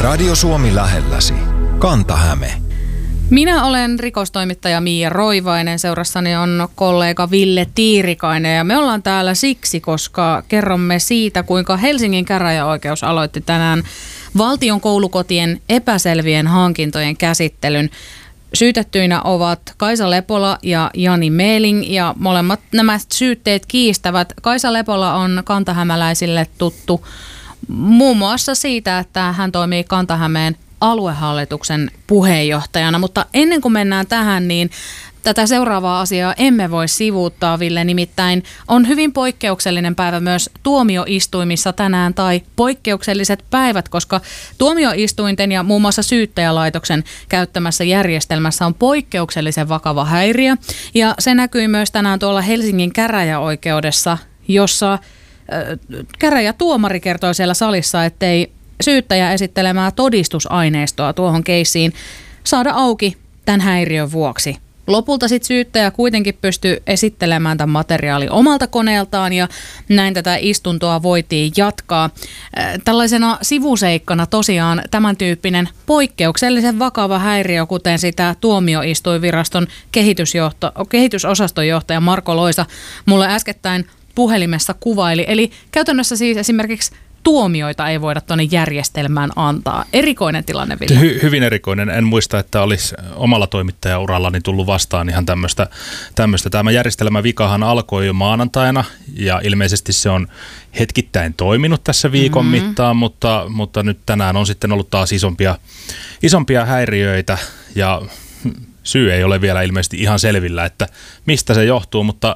Radio Suomi lähelläsi. Kanta-Häme. Minä olen rikostoimittaja Miia Roivainen. Seurassani on kollega Ville Tiirikainen ja me ollaan täällä siksi, koska kerromme siitä, kuinka Helsingin käräjäoikeus aloitti tänään valtion koulukotien epäselvien hankintojen käsittelyn. Syytettyinä ovat Kaisa Lepola ja Jani Meeling ja molemmat nämä syytteet kiistävät. Kaisa Lepola on kantahämäläisille tuttu muun muassa siitä, että hän toimii Kanta-Hämeen aluehallituksen puheenjohtajana, mutta ennen kuin mennään tähän, niin tätä seuraavaa asiaa emme voi sivuuttaa, Ville, nimittäin on hyvin poikkeuksellinen päivä myös tuomioistuimissa tänään tai poikkeukselliset päivät, koska tuomioistuinten ja muun muassa syyttäjälaitoksen käyttämässä järjestelmässä on poikkeuksellisen vakava häiriö ja se näkyy myös tänään tuolla Helsingin käräjäoikeudessa, jossa käräjätuomari kertoi siellä salissa, ettei syyttäjä esittelemää todistusaineistoa tuohon keissiin saada auki tämän häiriön vuoksi. Lopulta sitten syyttäjä kuitenkin pystyi esittelemään tämän materiaalin omalta koneeltaan ja näin tätä istuntoa voitiin jatkaa. Tällaisena sivuseikkana tosiaan tämän tyyppinen poikkeuksellisen vakava häiriö, kuten sitä tuomioistuinviraston kehitysosaston johtaja Marko Loisa mulle äskettäin puhelimessa kuvaili. Eli käytännössä siis esimerkiksi tuomioita ei voida tuonne järjestelmään antaa. Erikoinen tilanne, Ville. Hyvin erikoinen. En muista, että olisi omalla toimittajaurallani tullut vastaan ihan tämmöistä. Tämä järjestelmän vikahan alkoi jo maanantaina ja ilmeisesti se on hetkittäin toiminut tässä viikon mittaan, mutta nyt tänään on sitten ollut taas isompia häiriöitä ja syy ei ole vielä ilmeisesti ihan selvillä, että mistä se johtuu, mutta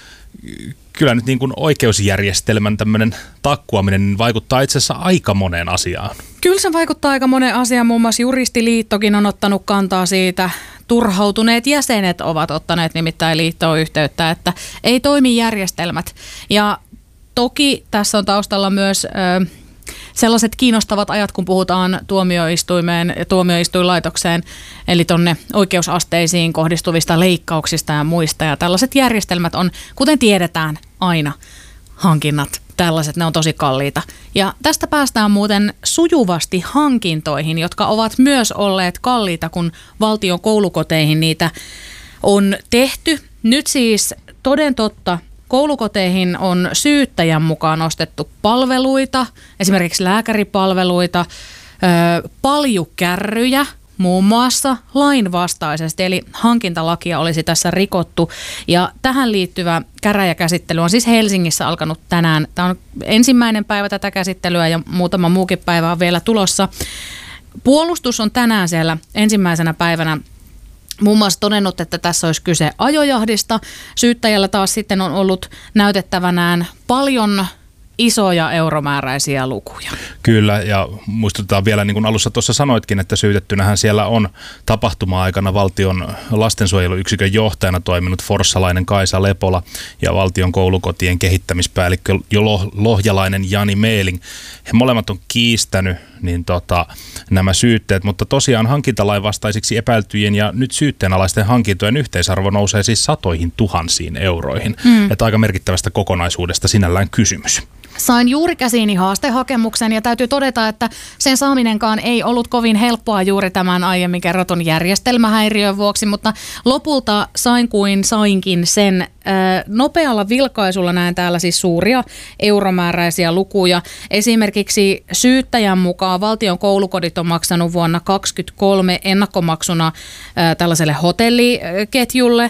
kyllä nyt niin kuin oikeusjärjestelmän tämmöinen takkuaminen vaikuttaa itse asiassa aika moneen asiaan. Kyllä se vaikuttaa aika moneen asiaan. Muun muassa Juristiliittokin on ottanut kantaa siitä. Turhautuneet jäsenet ovat ottaneet nimittäin liittoon yhteyttä, että ei toimi järjestelmät. Ja toki tässä on taustalla myös sellaiset kiinnostavat ajat, kun puhutaan tuomioistuimeen ja tuomioistuinlaitokseen, eli tonne oikeusasteisiin kohdistuvista leikkauksista ja muista. Ja tällaiset järjestelmät on, kuten tiedetään, aina hankinnat. Tällaiset, ne on tosi kalliita. Ja tästä päästään muuten sujuvasti hankintoihin, jotka ovat myös olleet kalliita, kun valtion koulukoteihin niitä on tehty. Nyt siis toden totta, koulukoteihin on syyttäjän mukaan ostettu palveluita, esimerkiksi lääkäripalveluita, paljukärryjä muun muassa lainvastaisesti, eli hankintalakia olisi tässä rikottu. Ja tähän liittyvä käräjäkäsittely on siis Helsingissä alkanut tänään. Tämä on ensimmäinen päivä tätä käsittelyä ja muutama muukin päivä on vielä tulossa. Puolustus on tänään siellä ensimmäisenä päivänä muun muassa todennut, että tässä olisi kyse ajojahdista. Syyttäjällä taas sitten on ollut näytettävänään paljon isoja euromääräisiä lukuja. Kyllä, ja muistutetaan vielä, niin kuin alussa tuossa sanoitkin, että syytettynähän siellä on tapahtuma-aikana valtion lastensuojeluyksikön johtajana toiminut forssalainen Kaisa Lepola ja valtion koulukotien kehittämispäällikkö lohjalainen Jani Meeling. He molemmat on kiistänyt nämä syytteet, mutta tosiaan hankintalain vastaisiksi epäiltyjen ja nyt syytteenalaisten hankintojen yhteisarvo nousee siis satoihin tuhansiin euroihin. Että aika merkittävästä kokonaisuudesta sinällään kysymys. Sain juuri käsiini haastehakemuksen ja täytyy todeta, että sen saaminenkaan ei ollut kovin helppoa juuri tämän aiemmin kerrotun järjestelmähäiriön vuoksi, mutta lopulta sainkin sen. Nopealla vilkaisulla näen täällä siis suuria euromääräisiä lukuja. Esimerkiksi syyttäjän mukaan valtion koulukodit on maksanut vuonna 2023 ennakkomaksuna tällaiselle hotelliketjulle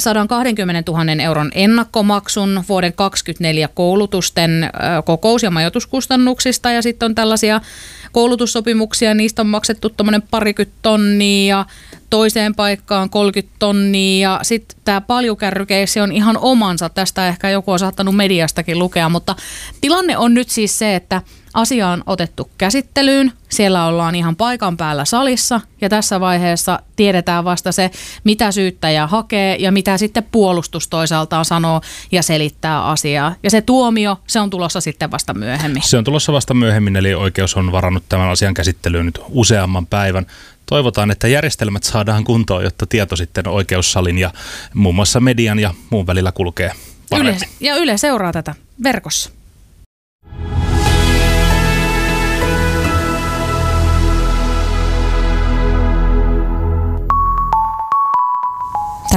120 000 euron ennakkomaksun vuoden 2024 koulutusten kokous- ja majoituskustannuksista ja sitten on tällaisia koulutussopimuksia, niistä on maksettu tuommoinen 20 tonnia ja toiseen paikkaan 30 tonnia ja sitten tämä paljukärrykeissi on ihan omansa, tästä ehkä joku on saattanut mediastakin lukea, mutta tilanne on nyt siis se, että asia on otettu käsittelyyn, siellä ollaan ihan paikan päällä salissa ja tässä vaiheessa tiedetään vasta se, mitä syyttäjä hakee ja mitä sitten puolustus toisaaltaan sanoo ja selittää asiaa. Ja se tuomio, se on tulossa sitten vasta myöhemmin. Se on tulossa vasta myöhemmin, eli oikeus on varannut tämän asian käsittelyyn nyt useamman päivän. Toivotaan, että järjestelmät saadaan kuntoon, jotta tieto sitten oikeussalin ja muun muassa median ja muun välillä kulkee paremmin. Yle seuraa tätä verkossa.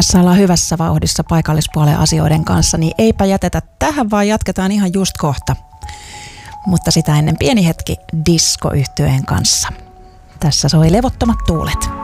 Tässä ollaan hyvässä vauhdissa paikallispuolen asioiden kanssa, niin eipä jätetä tähän, vaan jatketaan ihan just kohta. Mutta sitä ennen pieni hetki Disco-yhtyeen kanssa. Tässä soi Levottomat tuulet.